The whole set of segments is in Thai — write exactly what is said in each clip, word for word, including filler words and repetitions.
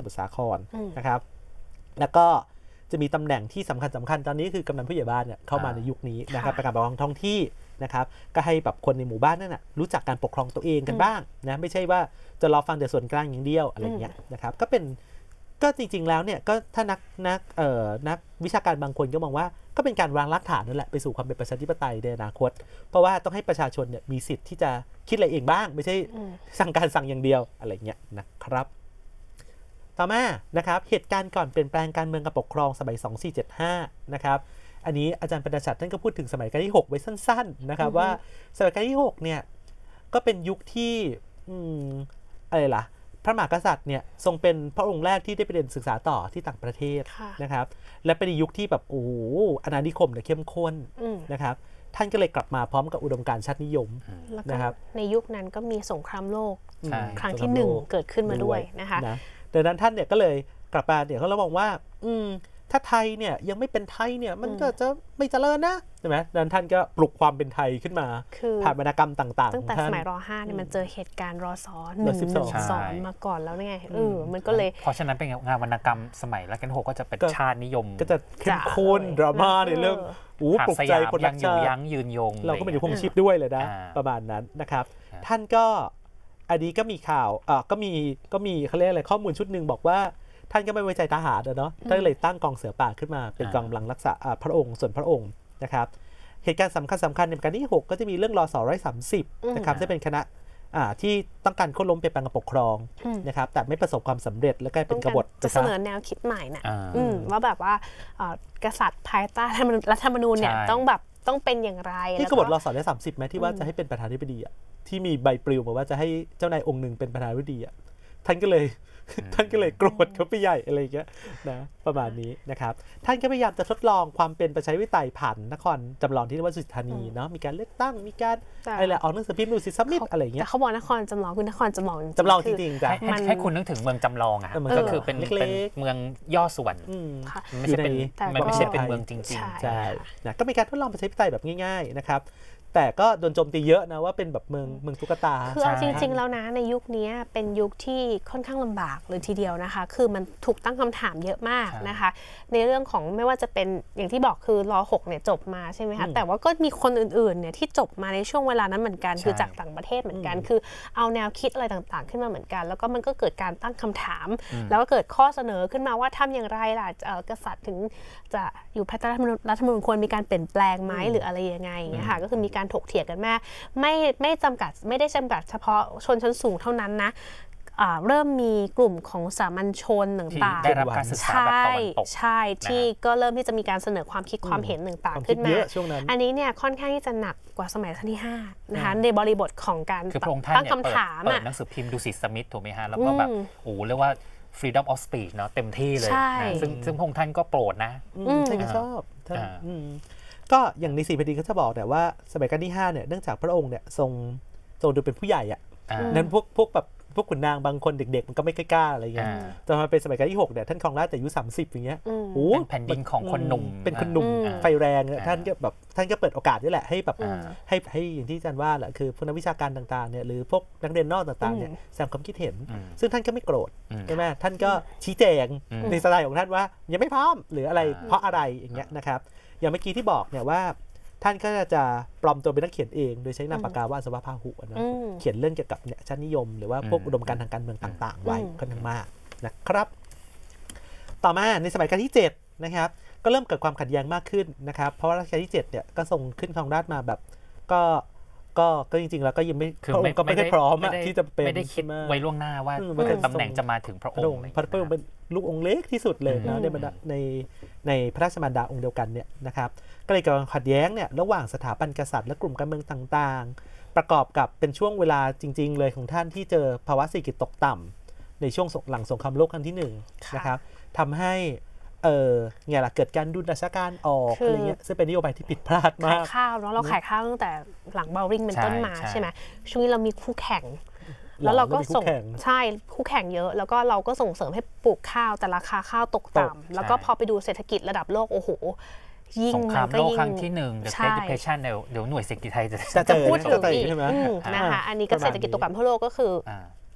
มุทรสาครนะครับแล้วก็จะมีตำแหน่งที่สำคัญสำคัญตอนนี้คือกำนันผู้ใหญ่บ้านเนี่ยเข้ามาในยุคนี้นะครับประกาศปกครองท้องที่นะครับก็ให้แบบคนในหมู่บ้านนั่นนะรู้จักการปกครองตัวเองกันบ้างนะไม่ใช่ว่าจะรอฟังแต่ส่วนกลางอย่างเดียวอะไรเงี้ยนะครับก็เป็นก็จริงๆแล้วเนี่ยก็ถ้านักนักเอ่อนักวิชาการบางคนก็มองว่าก็เป็นการวางรากฐานนั่นแหละไปสู่ความเป็นประชาธิปไตยในอนาคตเพราะว่าต้องให้ประชาชนเนี่ยมีสิทธิ์ที่จะคิดอะไรเองบ้างไม่ใช่สั่งการสั่งอย่างเดียวอะไรเงี้ยนะครับต่อมานะครับเหตุการณ์ก่อนเปลี่ยนแปลงการเมืองกับปกครองสมัยสองสี่เจ็ดห้านะครับอันนี้อาจารย์ปรชัดท่านก็พูดถึงสมัยรัชกาลที่หกไว้สั้นๆนะครับว่าสมัยรัชกาลที่หกเนี่ยก็เป็นยุคที่อะไรล่ะพระมหากษัตริย์เนี่ยทรงเป็นพระองค์แรกที่ได้ไปเรียนศึกษาต่อที่ต่างประเทศนะครับและเป็นยุคที่แบบโอ้โหอาณานิคมเนี่ยเข้มข้นนะครับท่านก็เลยกลับมาพร้อมกับอุดมการณ์ชาตินิยมนะครับในยุคนั้นก็มีสงครามโลกครั้งที่หนึ่งเกิดขึ้นมาด้วยนะคะดังนั้นท่านเนี่ยก็เลยกลับมาเนี่ยเขาเราบอกว่าอืมถ้าไทยเนี่ยยังไม่เป็นไทยเนี่ยมันก็จะไม่เจริญนะใช่ไหมดังนั้นท่านก็ปลุกความเป็นไทยขึ้นมาผ่านวรรณกรรมต่างๆตั้งแต่สมัยรห้าเนี่ยมันเจอเหตุการณ์รอสอหนึ่งหนึ่งสองมาก่อนแล้วไงเออมันก็เลยเพราะฉะนั้นเป็นงานวรรณกรรมสมัยรัชกาลที่หกก็จะเป็นชาตินิยมก็จะเข้มข้นดราม่าในเรื่องอู้ปลุกใจคนรักชาติยั้งยืนยงเราก็เป็นอยู่คงชีพด้วยเลยนะประมาณนั้นนะครับท่านก็อันนี้ก็มีข่าวอ่าก็มีก็มีเขาเรียกอะไรข้อมูลชุดหนึ่งบอกว่าท่านก็ไม่ไว้ใจทหารเนาะท่านเลยตั้งกองเสือป่าขึ้นมาเป็นกองกำลังรักษาพระองค์ส่วนพระองค์นะครับเหตุการณ์สำคัญสำคัญในรัชกาลที่หกก็จะมีเรื่องรอสอร้อยสามสิบนะครับที่เป็นคณะที่ต้องการโค่นล้มเปลี่ยนแปลงการปกครองนะครับแต่ไม่ประสบความสำเร็จแล้วก็เป็นกบฏจะเสนอแนวคิดใหม่นะว่าแบบว่ากษัตริย์ภายใต้รัฐธรรมนูญเนี่ยต้องแบบต้องเป็นอย่างไรที่กบฏรอสอร้อยสามสิบไหมที่ว่าจะให้เป็นประธานาธิบดีอ่ะที่มีใบปลิวมาว่าจะให้เจ้านายองค์หนึ่งเป็นประธานาธิบดีอ่ะท่านก็เลยท่านก็เลยโกรธเขาไปใหญ่อะไรอย่างเงี้ยนะประมาณนี้นะครับท่านก็พยายามจะทดลองความเป็นประชาธิปไตยผ่านนครจำลองที่เรียกว่าสุทธานีเนาะมีการเลือกตั้งมีการอะไรออกหนังสือพิมพ์ดูสิซัมมิตอะไรอย่างเงี้ยแต่เขาบอกนครจำลองคือนครจำลองจำลองจริงๆจ้ะให้คุณนึกถึงเมืองจำลองอ่ะก็คือเป็นเมืองย่อส่วนไม่ใช่เป็นไม่ใช่เป็นเมืองจริงๆใช่นะก็มีการทดลองประชาธิปไตยแบบง่ายๆนะครับแต่ก็โดนโจมตีเยอะนะว่าเป็นแบบเมืองเมืองตุ๊กตาคือเอาจริงๆแล้วนะในยุคนี้เป็นยุคที่ค่อนข้างลำบากเลยทีเดียวนะคะคือมันถูกตั้งคำถามเยอะมากนะคะในเรื่องของไม่ว่าจะเป็นอย่างที่บอกคือรอหกเนี่ยจบมาใช่ไหมคะแต่ว่าก็มีคนอื่นๆเนี่ยที่จบมาในช่วงเวลานั้นเหมือนกันคือจากต่างประเทศเหมือนกันคือเอาแนวคิดอะไรต่างๆขึ้นมาเหมือนกันแล้วก็มันก็เกิดการตั้งคำถามแล้วก็เกิดข้อเสนอขึ้นมาว่าทำอย่างไรล่ะกษัตริย์ถึงจะอยู่ภายใต้รัฐธรรมนูญควรมีการเปลี่ยนแปลงไหมหรืออะไรยังไงนะคะก็คือมีการถกเถียงกันแม่ไม่ไม่จำกัดไม่ได้จำกัดเฉพาะชนชั้นสูงเท่านั้นนะเริ่มมีกลุ่มของสามัญชนต่างๆได้รับการศึกษาแบบตะวันตกใช่ที่ก็เริ่มที่จะมีการเสนอความคิดความเห็นต่างๆขึ้นมาอันนี้เนี่ยค่อนข้างที่จะหนักกว่าสมัยรัชกาลที่ห้านะคะในบริบทของการตั้งคำถามเปิดหนังสือพิมพ์ดูสิสมิธถูกไหมฮะแล้วก็แบบโอ้เรียกว่า freedom of speech เนาะเต็มที่เลยนะซึ่งซึ่งพระองค์ท่านก็โปรดนะท่านก็ชอบก็อย่างในสี่แผ่นดินเขาจะบอกแต่ว่าสมัยรัชกาลที่ห้าเนี่ยเนื่องจากพระองค์เนี่ยทรงทรงดูเป็นผู้ใหญ่อ่ะนั้นพวกพวกแบบพวกขุนนางบางคนเด็กๆมันก็ไม่กล้าอะไรเงี้ยแต่มาเป็นสมัยรัชกาลที่หกเนี่ยท่านครองราชย์แต่อายุสามสิบอย่างเงี้ยโอ้แผ่นดินของคนหนุ่มเป็นคนหนุ่มไฟแรงท่านก็แบบท่านก็เปิดโอกาสนี่แหละให้แบบให้ให้อย่างที่อาจารย์ว่าแหละคือพวกนักวิชาการต่างๆเนี่ยหรือพวกนักเรียนนอกต่างๆเนี่ยแสดงความคิดเห็นซึ่งท่านก็ไม่โกรธใช่ไหมท่านก็ชี้แจงในสไตล์ของท่านว่ายังไม่พร้อมหรืออะไรเพราะอะไรอย่างเงี้ยนะครับอย่างเมื่อกี้ที่บอกเนี่ยว่าท่านก็จะปลอมตัวเป็นนักเขียนเองโดยใช้นามปากกาว่าอัศวพาหุนะเขียนเรื่องเกี่ยวกับเนี่ยชาตินิยมหรือว่าพวกอุดมการณ์ทางการเมืองต่างๆไว้ค่อนข้างมากนะครับต่อมาในสมัยรัชกาลที่เจ็ดนะครับก็เริ่มเกิดความขัดแย้งมากขึ้นนะครับเพราะว่ารัชกาลที่เจ็ดเนี่ยก็ทรงขึ้นครองราชย์มาแบบก็ก็ก็จริงๆแล้วก็ยังไม่พระองค์ก็ไม่ได้พร้อมที่จะเป็นไม่ได้คิดไว้ล่วงหน้าว่าตำแหน่งจะมาถึงพระองค์พระองค์เป็นลูกองค์เล็กที่สุดเลยนะในบรรดาในในพระราชมารดาองค์เดียวกันเนี่ยนะครับก็เลยเกิดความขัดแย้งเนี่ยระหว่างสถาบันกษัตริย์และกลุ่มการเมืองต่างๆประกอบกับเป็นช่วงเวลาจริงๆเลยของท่านที่เจอภาวะเศรษฐกิจตกต่ำในช่วงหลังสงครามโลกครั้งที่หนึ่งนะครับทำให้เออไงล่ะเกิดการดุลราชการออกอะไรเงี้ยซึ่งเป็นนโยบายที่ผิดพลาดมากขายข้าวเนาะเราขายข้าวตั้งแต่หลังเบลริงเป็นต้นมาใช่ไหมช่วงนี้เรามีคู่แข่งแล้วเราก็ส่งใช่คู่แข่งเยอะแล้วก็เราก็ส่งเสริมให้ปลูกข้าวแต่ราคาข้าวตกต่ำแล้วก็พอไปดูเศรษฐกิจระดับโลกโอ้โหยิ่งมันก็ยิ่งครั้งที่หนึ่ง The Great Depression เดี๋ยวหน่วยเศรษฐกิจไทยจะพูดถึงอีกนะคะอันนี้ก็เศรษฐกิจตกต่ำทั่วโลกก็คือ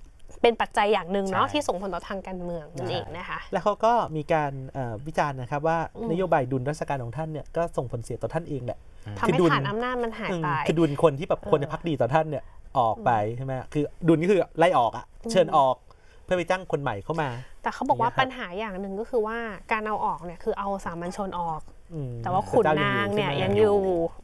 เป็นปัจจัยอย่างหนึ่งเนาะใช่ที่ส่งผลต่อทางการเมืองนั่นเองนะคะแล้วเขาก็มีการวิจารณ์นะครับว่านโยบายดุลราชการของท่านเนี่ยก็ส่งผลเสียต่อท่านเองแหละทำให้ฐานอำนาจมันหายไปคือดุลคนที่แบบคนจะพักดีต่อท่านเนี่ยออกไปใช่ไหมคือดุลก็คือไล่ออกอ่ะเชิญออกเพื่อไปจ้างคนใหม่เข้ามาแต่เขาบอกว่าปัญหาอย่างหนึ่งก็คือว่าการเอาออกเนี่ยคือเอาสามัญชนออกแต่ว่าขุนนางเนี่ยยังอยู่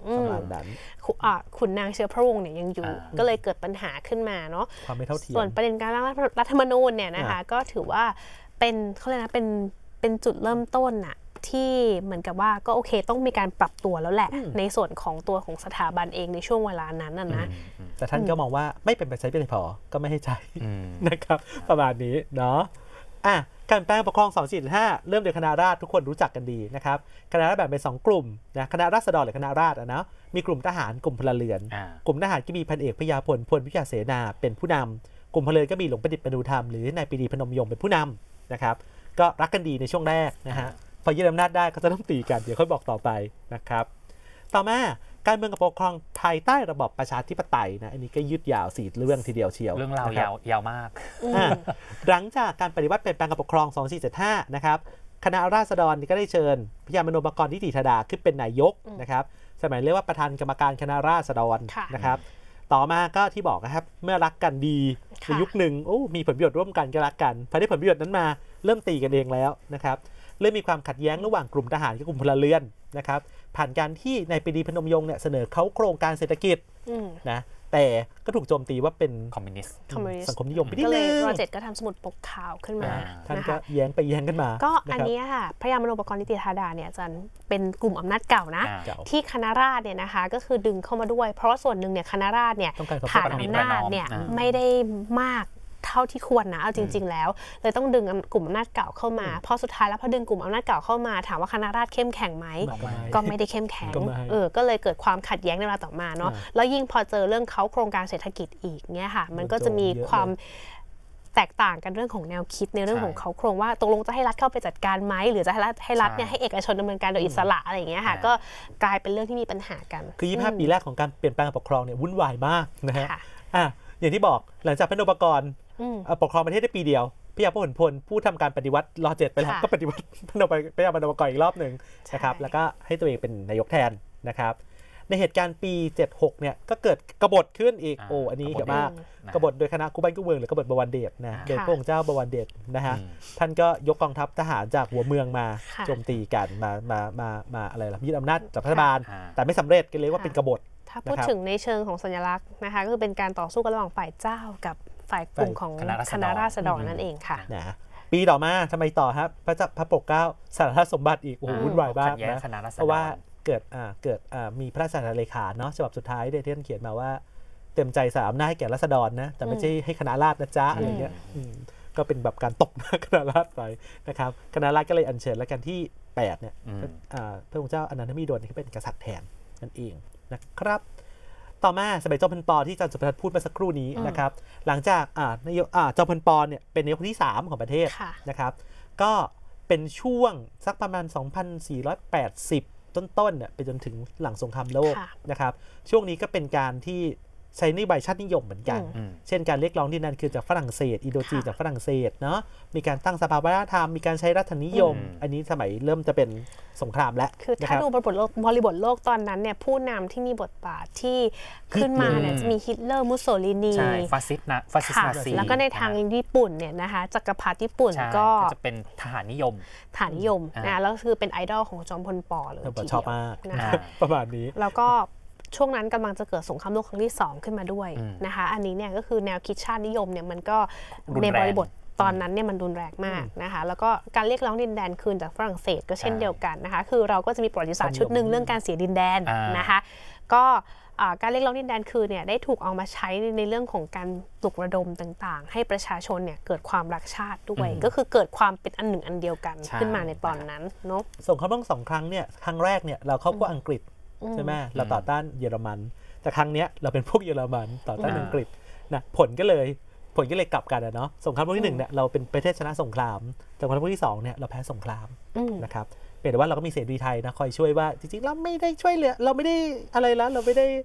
ขุนนางเชื้อพระวงศ์เนี่ยยังอยู่ก็เลยเกิดปัญหาขึ้นมาเนาะความไม่เท่าเทียมส่วนประเด็นการร่างรัฐธรรมนูญเนี่ยนะคะก็ถือว่าเป็นเขาเรียกนะเป็นเป็นจุดเริ่มต้นน่ะที่เหมือนกับว่าก็โอเคต้องมีการปรับตัวแล้วแหละในส่วนของตัวของสถาบันเองในช่วงเวลานั้นน่ะนะแต่ท่านก็มองว่าไม่เป็นไปใช้เป็นพอก็ไม่ให้ใช้นะครับประมาณนี้เนาะอ่ะการแปลงปกครอง สองสี่เจ็ดห้า เริ่มโดยคณะราษฎรทุกคนรู้จักกันดีนะครับคณะราษฎรแบ่งเป็นสองกลุ่มนะคณะราษฎรหรือคณะราษฎรนะมีกลุ่มทหารกลุ่มพลเรือนกลุ่มทหารก็มีพันเอกพยาพลพลวิทยาเสนาเป็นผู้นำกลุ่มพลเรือนก็มีหลวงประดิษฐ์ปนุธรรมหรือนายปรีดีพนมยงค์เป็นผู้นำนะครับก็รักกันดีในช่วงแรกนะฮะพอยึดอำนาจได้ก็จะต้องตีกันเดี๋ยวค่อยบอกต่อไปนะครับต่อมาการเมืองกับปกครองภายใต้ระบอบประชาธิปไตยนะอันนี้ก็ยืดยาวสี่เรื่องทีเดียวเชียวเรื่องราวยาวยาวมากหลังจากการปฏิวัติเปลี่ยนแปลงกับปกครอง สองสี่เจ็ดห้า นะครับคณะราษฎรก็ได้เชิญพญามโนปกรณ์นิติธาดาขึ้นเป็นนายกนะครับสมัยเรียกว่าประธานกรรมการคณะราษฎรนะครับต่อมาก็ที่บอกนะครับเมื่อรักกันดีในยุคหนึ่งโอ้มีผลประโยชน์ร่วมกันก็รักกันพอได้ผลประโยชน์นั้นมาเริ่มตีกันเองแล้วนะครับเริ่มมีความขัดแย้งระหว่างกลุ่มทหารกับกลุ่มพลเรือนนะครับผ่านการที่นายปรีดีพนมยงค์เนี่ยเสนอเขาโครงการเศรษฐกิจนะแต่ก็ถูกโจมตีว่าเป็นคอมมิวนิสต์สังคมนิยมไปนิดนึงก็เลยรอเจ็ดก็ทำสมุดปกขาวขึ้นมาท่านก็แย้งไปแย้งกันมาก็อันนี้ค่ะพระยามโนปกรณ์นิติธาดาเนี่ยจะเป็นกลุ่มอำนาจเก่านะที่คณะราษฎรเนี่ยนะคะก็คือดึงเข้ามาด้วยเพราะว่าส่วนหนึ่งเนี่ยคณะราษฎรเนี่ยฐานอำนาจเนี่ยไม่ได้มากเท่าที่ควรนะเอาจริงๆแล้วเลยต้องดึงกลุ่มอำนาจเก่าเข้ามาเพราะสุดท้ายแล้วพอดึงกลุ่มอำนาจเก่าเข้ามาถามว่าคณะราษฎรเข้มแข็งไหมก็ไม่ได้เข้มแข็งเออก็เลยเกิดความขัดแย้งในเวลาต่อมาเนาะแล้วยิ่งพอเจอเรื่องเขาโครงการเศรษฐกิจอีกเนี่ยค่ะมันก็จะมีความแตกต่างกันเรื่องของแนวคิดในเรื่องของเขาโครงว่าตกลงจะให้รัฐเข้าไปจัดการไหมหรือจะให้รัฐให้รัฐเนี่ยให้เอกชนดำเนินการโดยอิสระอะไรอย่างเงี้ยค่ะก็กลายเป็นเรื่องที่มีปัญหากันคือยี่สิบห้าปีแรกของการเปลี่ยนแปลงปกครองเนี่ยวุ่นวายมากนะฮะอ่ะอย่างที่บอกหลังจากพนมปกรณ์ปกครองประเทศได้ปีเดียวพญาพหลพลผู้ทำการปฏิวัติรอเจ็ดไปแล้วก็ปฏิวัติพนมพญาพนมปกรณ์อีกรอบหนึ่งนะครับแล้วก็ให้ตัวเองเป็นนายกแทนนะครับในเหตุการณ์ปีเจ็ดหกเนี่ยก็เกิดกบฏขึ้นอีกโอ้อันนี้เยอะมากกบฏโดยคณะคู่บ้านคู่เมืองหรือกบฏบวรเดชนะโดยพระองค์เจ้าบวรเดชนะฮะท่านก็ยกกองทัพทหารจากหัวเมืองมาโจมตีกันมามามามาอะไรล่ะยึดอำนาจจากรัฐบาลแต่ไม่สำเร็จก็เลยว่าเป็นกบฏถ้าพูดถึงในเชิงของสัญลักษณ์นะคะก็คือเป็นการต่อสู้กันระหว่างฝ่ายเจ้ากับฝ่ายกลุ่มของคณะราษฎรนั่นเองค่ะนะปีต่อมาทำไมต่อครับพระเจ้าพระปกเกล้าสารสมบัติอีกโอ้โหวุ่นวายมากนะเพราะว่าเกิดอ่าเกิดอ่ามีพระราชาเลขาเนาะฉบับสุดท้ายที่ท่านเขียนมาว่าเต็มใจสามอำนาจให้แก่ราษฎรนะแต่ไม่ใช่ให้คณะราษฎรนะจ๊ะอะไรเงี้ยก็เป็นแบบการตบหน้าคณะราษฎรไปนะครับคณะราษฎรก็เลยอัญเชิญและกันที่แปดเนี่ยพระองค์เจ้าอนันทมิโดลที่เป็นกษัตริย์แทนนั่นเองนะครับต่อมาสมัยจอมพลป.ที่อาจารย์สุภทัศน์พูดมาสักครู่นี้นะครับหลังจากอ่านายกอ่าจอมพลป.เนี่ยเป็นนายกที่สามของประเทศนะครับก็เป็นช่วงสักประมาณ สองพันสี่ร้อยแปดสิบ ต้นๆเนี่ยไปจนถึงหลังสงครามโลกนะครับช่วงนี้ก็เป็นการที่ใช้นโยบายชาตินิยมเหมือนกันเช่นการเรียกร้องที่นั่นคือจากฝรั่งเศสอินโดจีนจากฝรั่งเศสเนาะมีการตั้งสภาวัฒนธรรมมีการใช้รัฐนิยมอันนี้สมัยเริ่มจะเป็นสงครามแล้วคือถ้าดูบริบทโลกบริบทโลกตอนนั้นเนี่ยผู้นำที่มีบทบาทที่ขึ้นมาเนี่ยจะมีฮิตเลอร์มุสโสลินีใช่ฟาสซิสต์นะฟาสซิสต์นาซีแล้วก็ในทางญี่ปุ่นเนี่ยนะคะจักรพรรดิญี่ปุ่นก็จะเป็นทหารนิยมทหารนิยมนะแล้วคือเป็นไอดอลของจอมพลป.เลยทีเดียวชอบมากนะคะประมาณนี้แล้วก็ช่วงนั้นกำลังจะเกิดสงครามโลกครั้งที่สองขึ้นมาด้วยนะคะอันนี้เนี่ยก็คือแนวคิดชาตินิยมเนี่ยมันก็ในบริบทตอนนั้นเนี่ยมันรุนแรงมากนะคะแล้วก็การเรียกร้องดินแดนคืนจากฝรั่งเศสก็เช่นเดียวกันนะคะคือเราก็จะมีประวัติศาสตร์ชุดหนึ่งเรื่องการเสียดินแดนนะคะก็การเรียกร้องดินแดนคืนเนี่ยได้ถูกเอามาใช้ในเรื่องของการปลุกระดมต่างๆให้ประชาชนเนี่ยเกิดความรักชาติด้วยก็คือเกิดความเป็นอันหนึ่งอันเดียวกันขึ้นมาในตอนนั้นเนาะสงครามโลกสองครั้งเนี่ยครั้งแรกเนี่ยเราเข้าพวกอังกฤษใช่ไหมเราต่อต้านเยอรมันแต่ครั้งนี้เราเป็นพวกเยอรมันต่อต้านอังกฤษนะผลก็เลยผลก็เลยกลับกันนะเนาะสงครามโลกที่หนึ่งเนี่ยเราเป็นประเทศชนะสงครามแต่สงครามโลกที่สองเนี่ยเราแพ้สงครามนะครับเป็นแต่ว่าเราก็มีเสรีไทยนะคอยช่วยว่าจริงๆเราไม่ได้ช่วยเหลือเราไม่ได้อะไรแล้วเราไม่ได้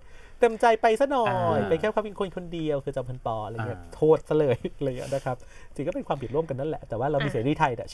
เต็มใจไปซะหน่อยอ่าเป็นแค่ความเป็นคนคนเดียวคือจอมพลปออะไรเงี้ยอ่าโทษซะเลยอะไรเงี้ยนะครับจริงก็เป็นความผิดร่วมกันนั่นแหละแต่ว่าเรามีเสรีไทยเนี่ย